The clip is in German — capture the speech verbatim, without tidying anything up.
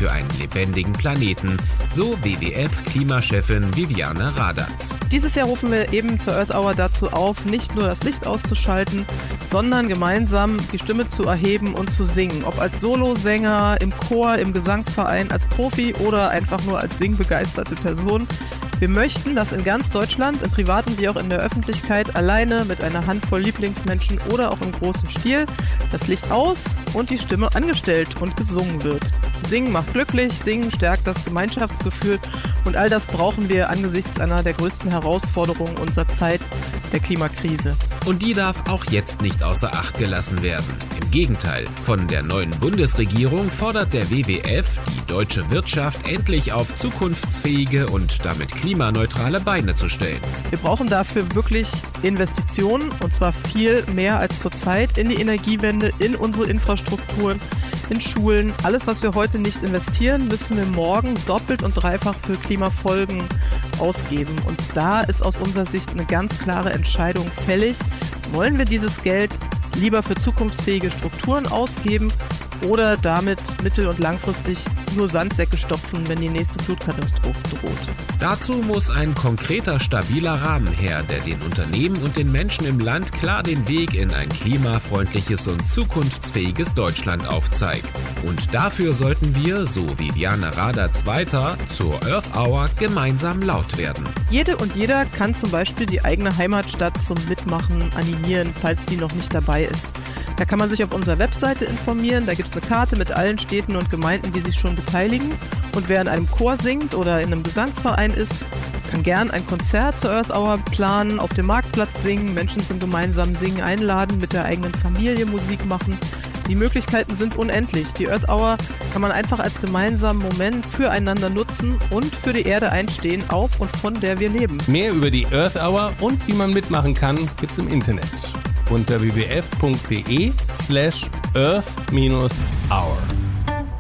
für einen lebendigen Planeten, so W W F-Klimachefin Viviane Radatz. Dieses Jahr rufen wir eben zur Earth Hour dazu auf, nicht nur das Licht auszuschalten, sondern gemeinsam die Stimme zu erheben und zu singen. Ob als Solosänger, im Chor, im Gesangsverein, als Profi oder einfach nur als singbegeisterte Person. Wir möchten, dass in ganz Deutschland, im Privaten wie auch in der Öffentlichkeit, alleine mit einer Handvoll Lieblingsmenschen oder auch im großen Stil, das Licht aus und die Stimme angestellt und gesungen wird. Singen macht glücklich, Singen stärkt das Gemeinschaftsgefühl und all das brauchen wir angesichts einer der größten Herausforderungen unserer Zeit, der Klimakrise. Und die darf auch jetzt nicht außer Acht gelassen werden. Im Gegenteil, von der neuen Bundesregierung fordert der W W F die deutsche Wirtschaft endlich auf zukunftsfähige und damit klimaneutrale Beine zu stellen. Wir brauchen dafür wirklich Investitionen, und zwar viel mehr als zurzeit, in die Energiewende, in unsere Infrastrukturen, in Schulen. Alles, was wir heute nicht investieren, müssen wir morgen doppelt und dreifach für Klimafolgen ausgeben. Und da ist aus unserer Sicht eine ganz klare Entscheidung fällig. Wollen wir dieses Geld lieber für zukunftsfähige Strukturen ausgeben oder damit mittel- und langfristig nur Sandsäcke stopfen, wenn die nächste Flutkatastrophe droht? Dazu muss ein konkreter, stabiler Rahmen her, der den Unternehmen und den Menschen im Land klar den Weg in ein klimafreundliches und zukunftsfähiges Deutschland aufzeigt. Und dafür sollten wir, so Viviane Radatz weiter, zur Earth Hour gemeinsam laut werden. Jede und jeder kann zum Beispiel die eigene Heimatstadt zum Mitmachen animieren, falls die noch nicht dabei ist. Da kann man sich auf unserer Webseite informieren, da gibt es eine Karte mit allen Städten und Gemeinden, die sich schon beteiligen. Und wer in einem Chor singt oder in einem Gesangsverein ist, kann gern ein Konzert zur Earth Hour planen, auf dem Marktplatz singen, Menschen zum gemeinsamen Singen einladen, mit der eigenen Familie Musik machen. Die Möglichkeiten sind unendlich. Die Earth Hour kann man einfach als gemeinsamen Moment füreinander nutzen und für die Erde einstehen, auf und von der wir leben. Mehr über die Earth Hour und wie man mitmachen kann, gibt's im Internet unter w w f punkt d e slash earth hour.